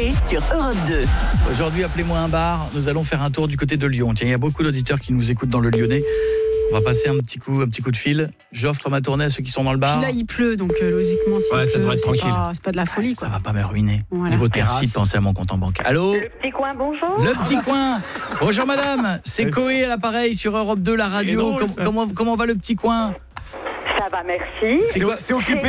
journée sur Europe 2. Aujourd'hui, appelez-moi un bar. Nous allons faire un tour du côté de Lyon. Tiens, il y a beaucoup d'auditeurs qui nous écoutent dans le Lyonnais. On va passer un petit coup de fil. J'offre ma tournée à ceux qui sont dans le bar. Puis là, il pleut, donc logiquement, Ouais, ça devrait être tranquille. C'est pas de la folie, quoi. Ça va pas me ruiner. Voilà. Niveau terrasse, pensez à mon compte en banque. Allô ? Le petit coin, bonjour. Le petit coin. Bonjour madame, c'est Coé à l'appareil sur Europe 2, la radio. drôle, ça. Comment va le petit coin ? Ça va, merci. C'est occupé.